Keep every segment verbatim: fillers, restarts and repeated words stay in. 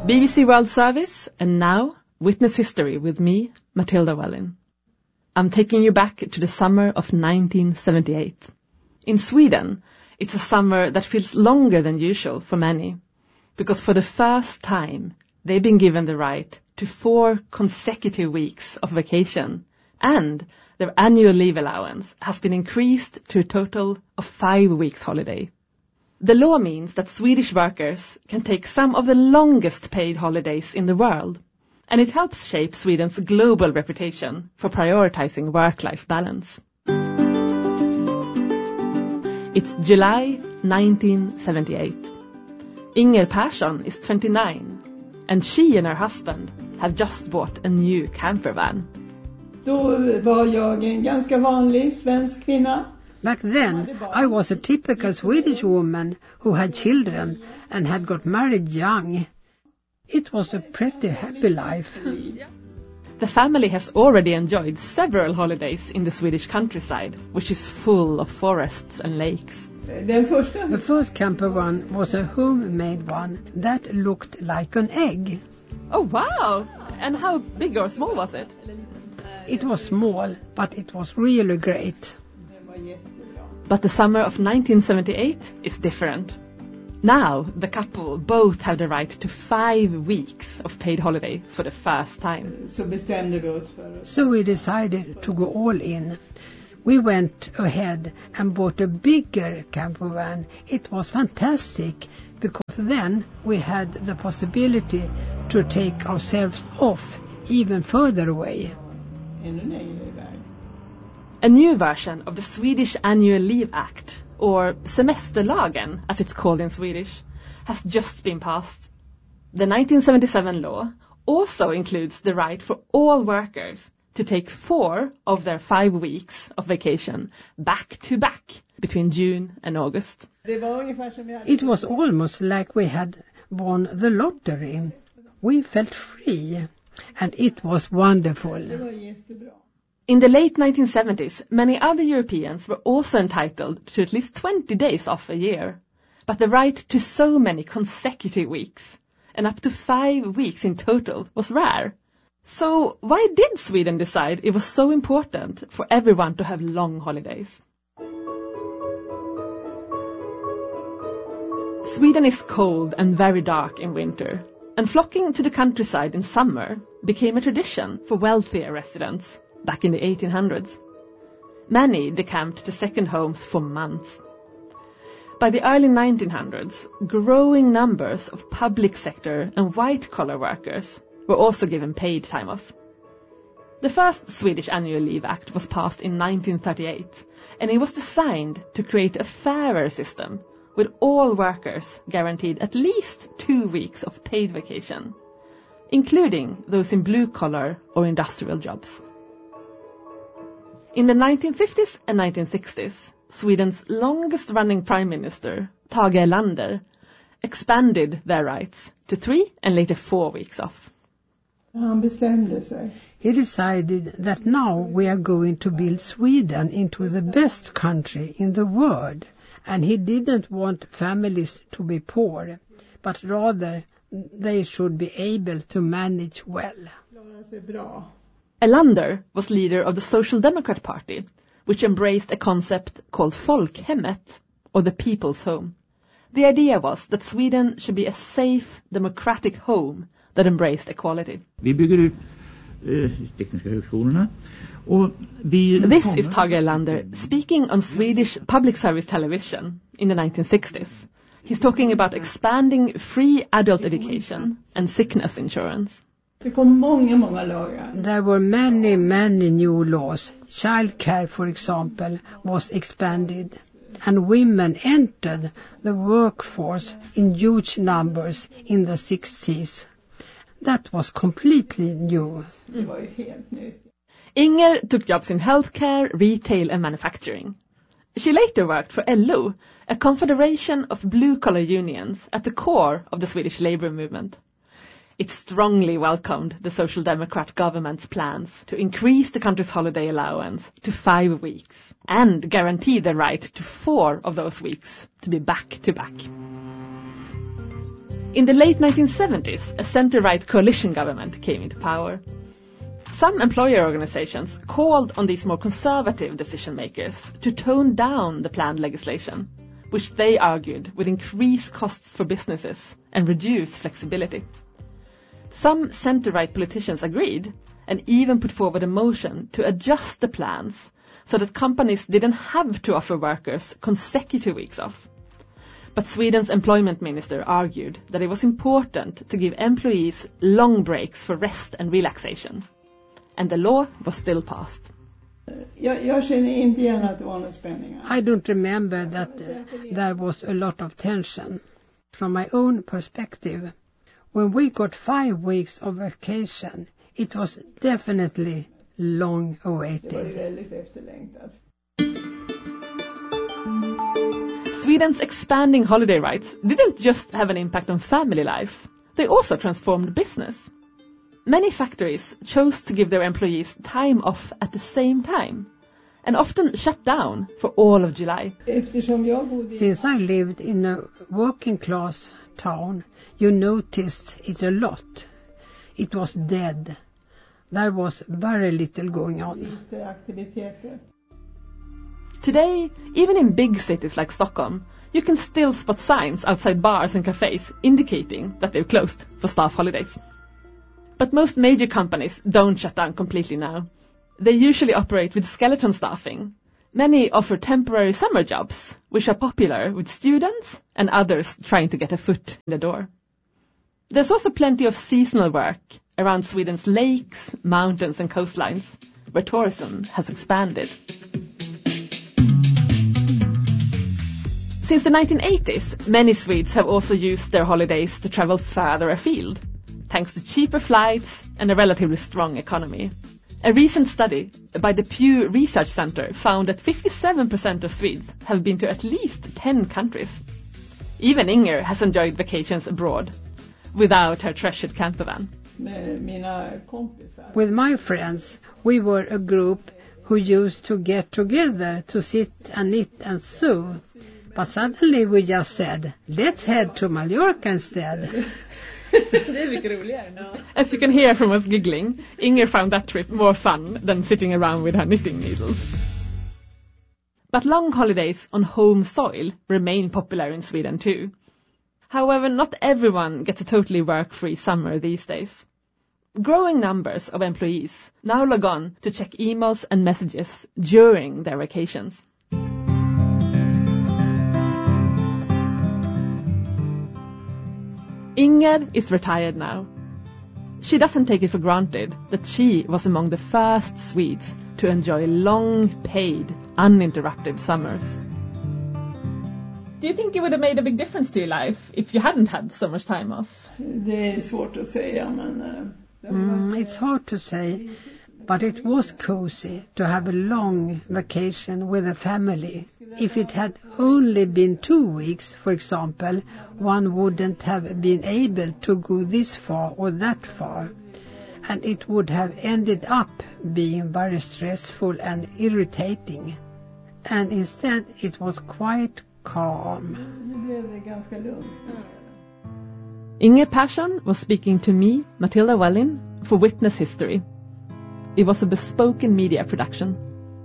B B C World Service, and now Witness History with me, Matilda Wellin. I'm taking you back to the summer of nineteen seventy-eight. In Sweden, it's a summer that feels longer than usual for many, because for the first time, they've been given the right to four consecutive weeks of vacation, and their annual leave allowance has been increased to a total of five weeks holiday. The law means that Swedish workers can take some of the longest paid holidays in the world, and it helps shape Sweden's global reputation for prioritizing work-life balance. It's July nineteen seventy-eight. Inger Persson is twenty-nine, and she and her husband have just bought a new camper van. Då var jag en ganska vanlig svensk kvinna. Back then, I was a typical Swedish woman who had children and had got married young. It was a pretty happy life. The family has already enjoyed several holidays in the Swedish countryside, which is full of forests and lakes. The first camper van was a homemade one that looked like an egg. Oh, wow! And how big or small was it? It was small, but it was really great. But the summer of nineteen seventy-eight is different. Now, the couple both have the right to five weeks of paid holiday for the first time. So we decided to go all in. We went ahead and bought a bigger camper van. It was fantastic, because then we had the possibility to take ourselves off even further away. A new version of the Swedish Annual Leave Act, or Semesterlagen as it's called in Swedish, has just been passed. The nineteen seventy-seven law also includes the right for all workers to take four of their five weeks of vacation back to back between June and August. It was almost like we had won the lottery. We felt free, and it was wonderful. In the late nineteen seventies, many other Europeans were also entitled to at least twenty days off a year. But the right to so many consecutive weeks, and up to five weeks in total, was rare. So why did Sweden decide it was so important for everyone to have long holidays? Sweden is cold and very dark in winter, and flocking to the countryside in summer became a tradition for wealthier residents back in the eighteen hundreds. Many decamped to second homes for months. By the early nineteen hundreds, growing numbers of public sector and white-collar workers were also given paid time off. The first Swedish Annual Leave Act was passed in nineteen thirty-eight, and it was designed to create a fairer system with all workers guaranteed at least two weeks of paid vacation, including those in blue-collar or industrial jobs. In the nineteen fifties and nineteen sixties, Sweden's longest-running Prime Minister, Tage Erlander, expanded their rights to three and later four weeks off. He decided that now we are going to build Sweden into the best country in the world, and he didn't want families to be poor, but rather they should be able to manage well. Erlander was leader of the Social Democrat Party, which embraced a concept called Folkhemmet, or the people's home. The idea was that Sweden should be a safe, democratic home that embraced equality. Vi bygger ut eh, tekniska högskolorna och vi This is Tage Erlander speaking on Swedish public service television in the nineteen sixties. He's talking about expanding free adult education and sickness insurance. There were many, many new laws. Child care, for example, was expanded, and women entered the workforce in huge numbers in the sixties. That was completely new. Mm. Inger took jobs in healthcare, retail and manufacturing. She later worked for L O, a confederation of blue-collar unions at the core of the Swedish labor movement. It strongly welcomed the Social Democrat government's plans to increase the country's holiday allowance to five weeks and guarantee the right to four of those weeks to be back-to-back. In the late nineteen seventies, a centre-right coalition government came into power. Some employer organizations called on these more conservative decision-makers to tone down the planned legislation, which they argued would increase costs for businesses and reduce flexibility. Some centre-right politicians agreed and even put forward a motion to adjust the plans so that companies didn't have to offer workers consecutive weeks off. But Sweden's employment minister argued that it was important to give employees long breaks for rest and relaxation. And the law was still passed. I don't remember that uh, there was a lot of tension. From my own perspective, when we got five weeks of vacation, it was definitely long awaited. Sweden's expanding holiday rights didn't just have an impact on family life, they also transformed business. Many factories chose to give their employees time off at the same time, and often shut down for all of July. Since I lived in a working class town, you noticed it a lot. It was dead. There was very little going on. Today, even in big cities like Stockholm, you can still spot signs outside bars and cafes indicating that they've closed for staff holidays. But most major companies don't shut down completely now. They usually operate with skeleton staffing. Many offer temporary summer jobs, which are popular with students and others trying to get a foot in the door. There's also plenty of seasonal work around Sweden's lakes, mountains and coastlines, where tourism has expanded. Since the nineteen eighties, many Swedes have also used their holidays to travel further afield, thanks to cheaper flights and a relatively strong economy. A recent study by the Pew Research Center found that fifty-seven percent of Swedes have been to at least ten countries. Even Inger has enjoyed vacations abroad, without her treasured campervan. With my friends, we were a group who used to get together to sit and knit and sew. But suddenly we just said, let's head to Mallorca instead. As you can hear from us giggling, Inger found that trip more fun than sitting around with her knitting needles. But long holidays on home soil remain popular in Sweden too. However, not everyone gets a totally work-free summer these days. Growing numbers of employees now log on to check emails and messages during their vacations. Inger is retired now. She doesn't take it for granted that she was among the first Swedes to enjoy long, paid, uninterrupted summers. Do you think it would have made a big difference to your life if you hadn't had so much time off? Mm, it's hard to say, but it was cozy to have a long vacation with a family. If it had only been two weeks, for example, one wouldn't have been able to go this far or that far. And it would have ended up being very stressful and irritating. And instead it was quite calm. Inger Persson was speaking to me, Matilda Wellin, for Witness History. It was a bespoken media production.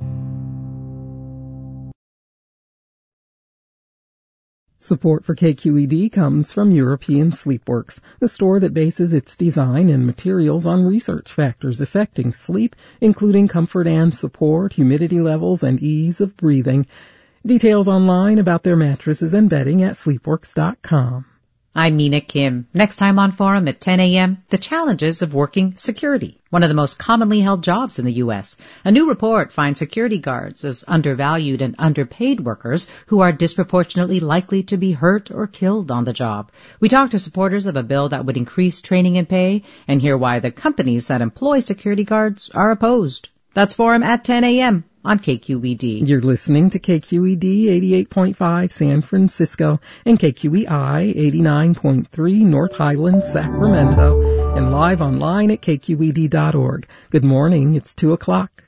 Support for K Q E D comes from European Sleepworks, the store that bases its design and materials on research factors affecting sleep, including comfort and support, humidity levels, and ease of breathing. Details online about their mattresses and bedding at sleepworks dot com. I'm Mina Kim. Next time on Forum at ten a.m., the challenges of working security, one of the most commonly held jobs in the U S. A new report finds security guards as undervalued and underpaid workers who are disproportionately likely to be hurt or killed on the job. We talk to supporters of a bill that would increase training and pay and hear why the companies that employ security guards are opposed. That's Forum at ten a.m. on K Q E D. You're listening to K Q E D eighty-eight point five San Francisco and K Q E I eighty-nine point three North Highlands, Sacramento, and live online at K Q E D dot org. Good morning. It's two o'clock.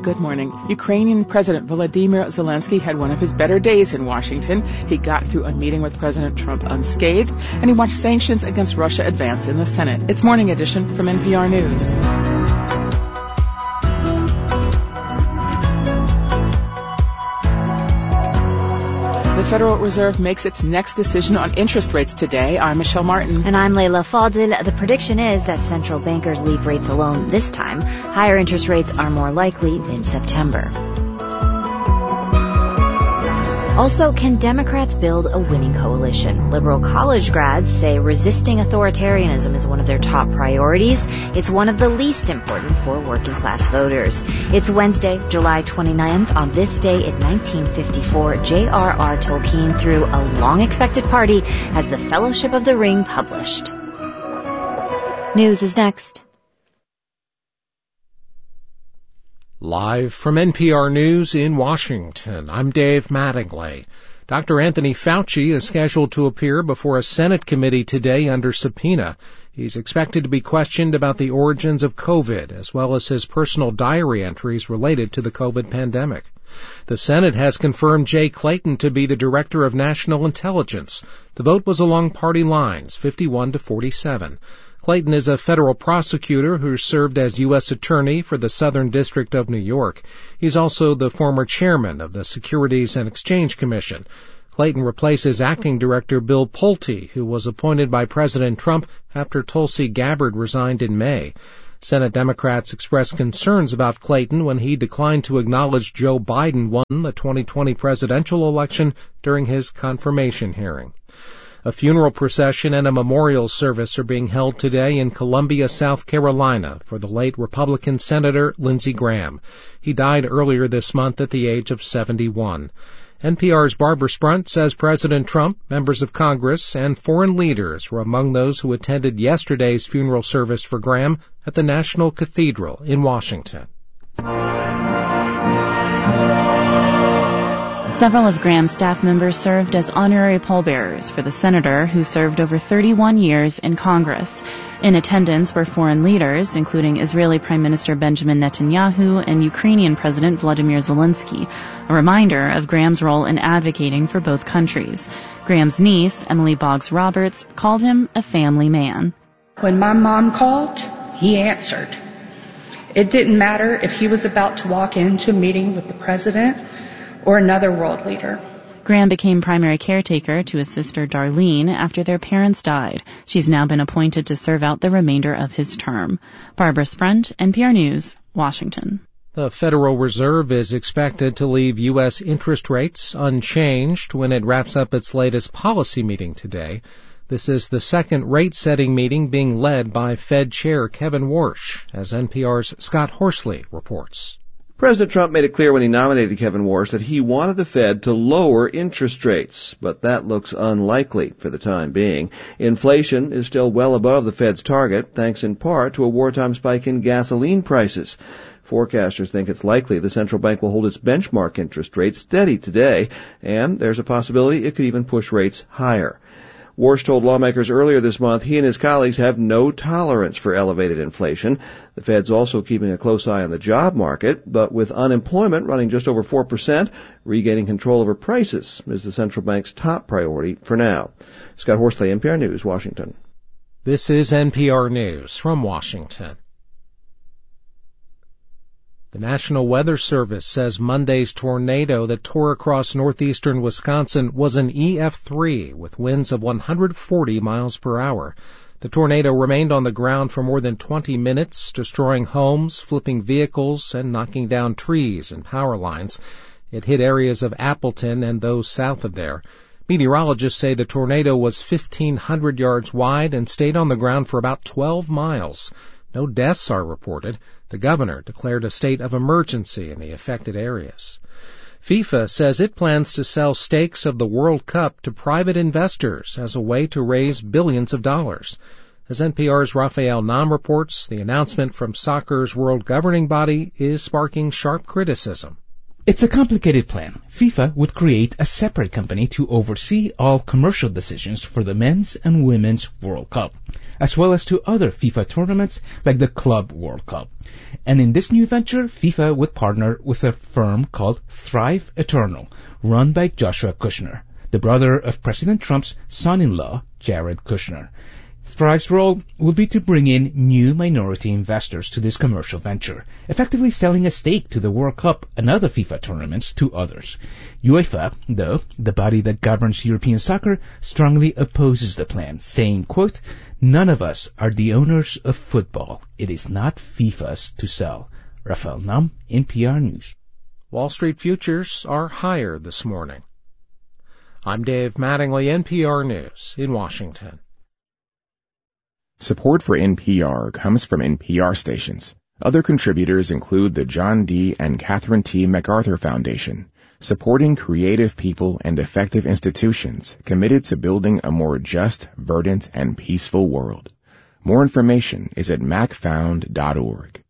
Good morning. Ukrainian President Volodymyr Zelensky had one of his better days in Washington. He got through a meeting with President Trump unscathed, and he watched sanctions against Russia advance in the Senate. It's Morning Edition from N P R News. The Federal Reserve makes its next decision on interest rates today. I'm Michelle Martin. And I'm Layla Fadil. The prediction is that central bankers leave rates alone this time. Higher interest rates are more likely in September. Also, can Democrats build a winning coalition? Liberal college grads say resisting authoritarianism is one of their top priorities. It's one of the least important for working-class voters. It's Wednesday, July twenty-ninth. On this day in nineteen fifty-four, J R R Tolkien threw a long-expected party as The Fellowship of the Ring published. News is next. Live from N P R News in Washington, I'm Dave Mattingly. Doctor Anthony Fauci is scheduled to appear before a Senate committee today under subpoena. He's expected to be questioned about the origins of COVID, as well as his personal diary entries related to the COVID pandemic. The Senate has confirmed Jay Clayton to be the Director of National Intelligence. The vote was along party lines, fifty-one to forty-seven. Clayton is a federal prosecutor who served as U S Attorney for the Southern District of New York. He's also the former chairman of the Securities and Exchange Commission. Clayton replaces acting director Bill Pulte, who was appointed by President Trump after Tulsi Gabbard resigned in May. Senate Democrats expressed concerns about Clayton when he declined to acknowledge Joe Biden won the twenty twenty presidential election during his confirmation hearing. A funeral procession and a memorial service are being held today in Columbia, South Carolina, for the late Republican Senator Lindsey Graham. He died earlier this month at the age of seventy-one. N P R's Barbara Sprunt says President Trump, members of Congress, and foreign leaders were among those who attended yesterday's funeral service for Graham at the National Cathedral in Washington. Several of Graham's staff members served as honorary pallbearers for the senator who served over thirty-one years in Congress. In attendance were foreign leaders, including Israeli Prime Minister Benjamin Netanyahu and Ukrainian President Volodymyr Zelensky, a reminder of Graham's role in advocating for both countries. Graham's niece, Emily Boggs Roberts, called him a family man. When my mom called, he answered. It didn't matter if he was about to walk into a meeting with the president or another world leader. Graham became primary caretaker to his sister Darlene after their parents died. She's now been appointed to serve out the remainder of his term. Barbara Sprunt, N P R News, Washington. The Federal Reserve is expected to leave U S interest rates unchanged when it wraps up its latest policy meeting today. This is the second rate-setting meeting being led by Fed Chair Kevin Warsh, as N P R's Scott Horsley reports. President Trump made it clear when he nominated Kevin Warsh that he wanted the Fed to lower interest rates, but that looks unlikely for the time being. Inflation is still well above the Fed's target, thanks in part to a wartime spike in gasoline prices. Forecasters think it's likely the central bank will hold its benchmark interest rate steady today, and there's a possibility it could even push rates higher. Warsh told lawmakers earlier this month he and his colleagues have no tolerance for elevated inflation. The Fed's also keeping a close eye on the job market, but with unemployment running just over four percent, regaining control over prices is the central bank's top priority for now. Scott Horsley, N P R News, Washington. This is N P R News from Washington. The National Weather Service says Monday's tornado that tore across northeastern Wisconsin was an E F three with winds of one hundred forty miles per hour. The tornado remained on the ground for more than twenty minutes, destroying homes, flipping vehicles, and knocking down trees and power lines. It hit areas of Appleton and those south of there. Meteorologists say the tornado was fifteen hundred yards wide and stayed on the ground for about twelve miles. No deaths are reported. The governor declared a state of emergency in the affected areas. FIFA says it plans to sell stakes of the World Cup to private investors as a way to raise billions of dollars. As N P R's Raphael Nam reports, the announcement from soccer's world governing body is sparking sharp criticism. It's a complicated plan. FIFA would create a separate company to oversee all commercial decisions for the Men's and Women's World Cup, as well as to other FIFA tournaments like the Club World Cup. And in this new venture, FIFA would partner with a firm called Thrive Eternal, run by Joshua Kushner, the brother of President Trump's son-in-law, Jared Kushner. Thrive's role will be to bring in new minority investors to this commercial venture, effectively selling a stake to the World Cup and other FIFA tournaments to others. UEFA, though, the body that governs European soccer, strongly opposes the plan, saying, quote, "None of us are the owners of football. It is not FIFA's to sell." Rafael Nam, N P R News. Wall Street futures are higher this morning. I'm Dave Mattingly, N P R News in Washington. Support for N P R comes from N P R stations. Other contributors include the John D. and Catherine T. MacArthur Foundation, supporting creative people and effective institutions committed to building a more just, verdant, and peaceful world. More information is at mac found dot org.